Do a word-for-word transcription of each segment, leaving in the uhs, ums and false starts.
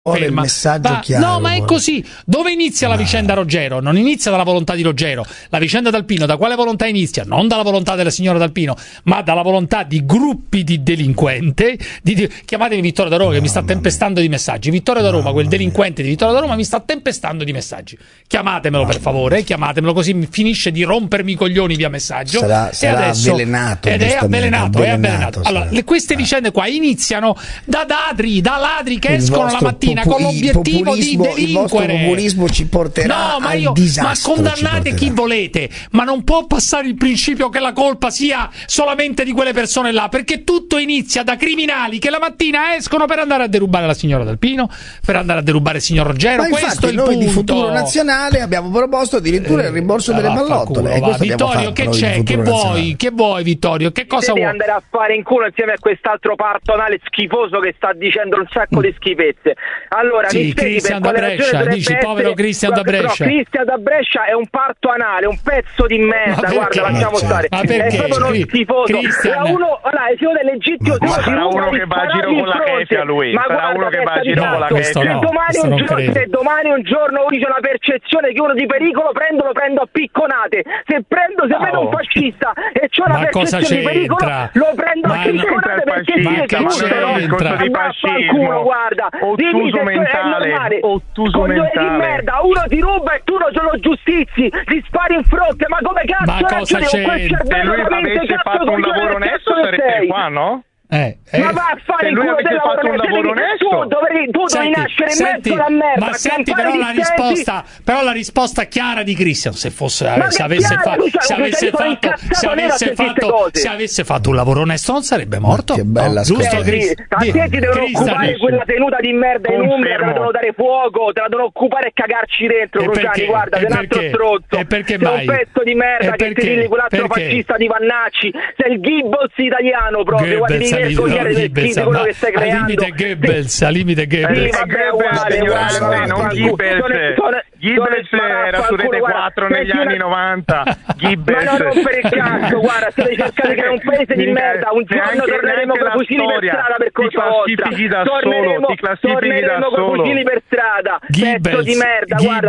Vuole il messaggio ma, chiaro, no, ma è così. Dove inizia la vicenda Ruggero? Non inizia dalla volontà di Ruggero. La vicenda D'Alpino da quale volontà inizia? Non dalla volontà della signora D'Alpino, ma dalla volontà di gruppi di delinquenti. Di, di, chiamatemi Vittorio da Roma, no, che mi sta tempestando mia. di messaggi. Vittorio da Roma, no, quel delinquente di Vittorio da Roma, mi sta tempestando di messaggi. Chiamatemelo, no, per favore, chiamatemelo, così mi finisce di rompermi i coglioni via messaggio. Sarà, sarà adesso, avvelenato. Ed è avvelenato, avvelenato, è avvelenato. Allora, le, queste eh. vicende qua iniziano da ladri, da ladri che il escono la mattina popu- con l'obiettivo di delinquere. Il vostro populismo ci porterà no, ma al io, disastro. Ma condannate chi volete, ma non può passare il principio che la colpa sia solamente di quelle persone là, perché tutto inizia da criminali che la mattina escono per andare a derubare la signora D'Alpino, per andare a derubare il signor Ruggero. Ma questo è il noi punto. Di Futuro Nazionale abbiamo proposto addirittura il rimborso eh, delle ballottole. Va, Vittorio, che c'è? Che vuoi? Che vuoi, Vittorio? Che cosa devi vuoi? andare a fare in culo insieme a quest'altro partonale schifoso che sta dicendo un sacco di schifezze. Allora, sì, mi spieghi Cristian per da quale Brescia, ragione dici essere... povero Cristian da Brescia. No, Cristian da Brescia è un parto anale, un pezzo di merda, guarda, lasciamo stare. Ma perché? È proprio uno schifoso. Cristian... uno, allora, se uno è legittimo, ma sarà uno che va a giro con la kefia, lui. Ma sarà uno che va a giro con la kefia. Se domani un giorno, se domani un giorno uno dice una percezione che uno di pericolo, prendo, lo prendo a picconate. Se prendo, se vedo un fascista e c'ho una percezione di pericolo, lo prendo a picconate perché dice che c'entra di fascismo, guarda, ottuso mentale, ottuso mentale. Di merda, uno ti ruba e tu non se lo giustizi, ti spari in fronte, ma come cazzo ma cosa c'è? Se lui avesse fatto un lavoro onesto sarebbe qua, no? Eh, eh. Ma va a fare il culo del fatto un lavoro onesto, tu dovevi, tu senti, dovevi nascere in senti, mezzo alla merda. Ma senti però la risposta, però la risposta chiara di Cristian, se fosse se avesse fatto se avesse fatto se avesse fatto se avesse fatto un lavoro onesto non sarebbe morto. Che bella no? Giusto, sì, a te ti devono occupare quella tenuta di merda in Umbria, te la devono dare fuoco, te la devono occupare e cagarci dentro, Cruciani, guarda, sei un altro stronzo. E perché mai? Sei un pezzo di merda che ti dilli quell'altro fascista di Vannacci, sei il Gibbons italiano proprio, guarda, devi vergognare del quello che stai creando. Al limite Goebbels, al limite Goebbels. Sì, vabbè, uguale, uguale, uguale, non Goebbels. Gibbels era su Rete quattro negli anni novanta. Gibbels. Ma non rompere il cazzo, guarda, state cercando che è un paese di merda. Un giorno torneremo con i fucili per strada per colpa vostra. Torneremo, torneremo con i fucili per strada. Pezzo di merda, guarda.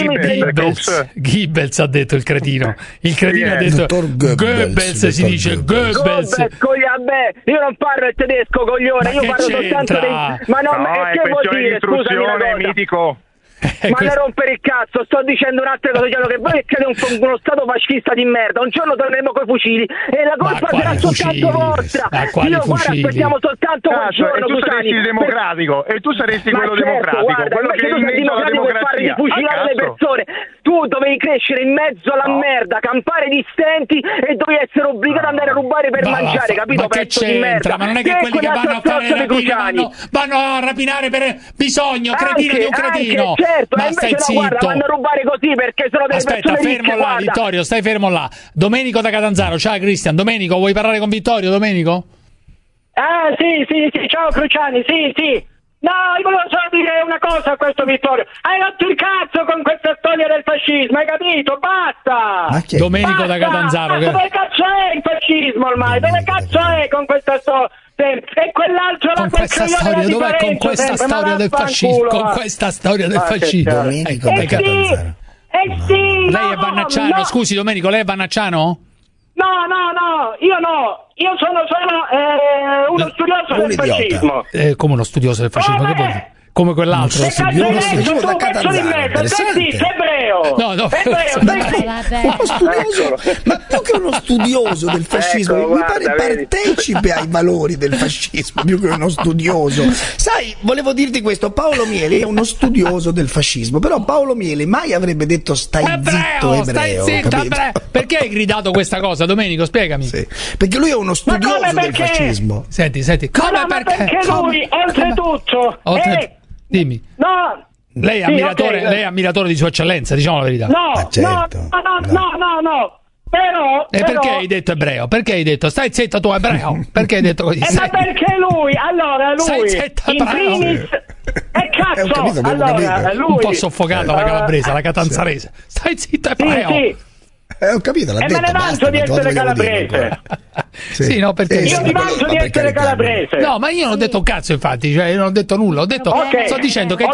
Gibbels, Gibbels ha detto il cretino. Il cretino ha detto Goebbels, si dice Goebbels. Vabbè, io non parlo il tedesco, coglione, io parlo soltanto dei... Ma non, no, e che vuol dire, scusami una cosa. Mitico. Ma ne rompere il cazzo, sto dicendo un'altra cosa, dicendo che voi siete un, uno stato fascista di merda, un giorno torneremo coi fucili e la colpa sarà soltanto vostra. Io guarda, aspettiamo soltanto quel giorno, e tu saresti il democratico e tu saresti ma quello certo, democratico, guarda, quello che inventa la democrazia. Per fare di fucilare le persone. Tu dovevi crescere in mezzo alla no. merda, campare di stenti e dovevi essere obbligato no. ad andare a rubare per ma mangiare, fa, capito? Ma che pezzo di merda. Ma non è che, che quelli che vanno a fare le rapine vanno, vanno a rapinare per bisogno, cretino anche, di un cretino. Anche, certo, ma e stai invece zitto. No, guarda, vanno a rubare così perché sono delle Aspetta, persone fermo ricche, là, guarda. Vittorio, stai fermo là. Domenico da Catanzaro, ciao Cristian. Domenico, vuoi parlare con Vittorio, Domenico? Ah, sì, sì, sì, ciao Cruciani, sì, sì. No, io volevo solo dire una cosa a questo Vittorio. Hai rotto il cazzo con questa storia del fascismo, hai capito? Basta! Domenico Basta! da Catanzaro. Ma che... dove cazzo è il fascismo ormai? Dove cazzo è con questa storia? E quell'altro con questa storia, dov'è con questa sempre, storia del fascismo? Con questa storia del ah, fascismo. Domenico da Catanzaro. Eh sì, lei no, è Vannacciano, no. scusi Domenico, lei è Vannacciano? No, no, no, io no, io sono solo eh, uno studioso un del idiota. fascismo. Eh, come uno studioso del fascismo? Come? Che vuol dire? Come quell'altro che studioso, studioso da Catanzaro, sei ebreo. No, no, ebreo, uno studioso, ma più che uno studioso del fascismo, ecco, mi guarda, pare vedi. partecipe ai valori del fascismo più che uno studioso. Sai, volevo dirti questo, Paolo Mieli è uno studioso del fascismo, però Paolo Mieli mai avrebbe detto stai ebreo, zitto ebreo, stai zitto, ebreo. Perché hai gridato questa cosa, Domenico? Spiegami. Sì, perché lui è uno studioso del fascismo. Senti, senti, come no, no, perché? perché lui, come? oltretutto, Oltre... è... Dimmi. No. Lei è, sì, ammiratore, okay. lei è ammiratore di Sua Eccellenza, diciamo la verità. No, ah, certo. no, no, no, no, no, no. Però, e però... perché hai detto ebreo? Perché hai detto stai zitto tu ebreo? Perché hai detto così? Eh, ma perché lui, allora lui Stai zitto, in primis e cazzo, capito, allora lui un po' soffocata la calabrese, la catanzarese. Stai zitto ebreo. Sì, sì. Eh, ho capito, l'ha e detto, me ne basta, vanto di essere calabrese. Sì. Sì, no, perché io mi vanto di essere calabrese. No, ma io non ho detto un cazzo, infatti, cioè io non ho detto nulla, ho detto okay. sto dicendo che okay.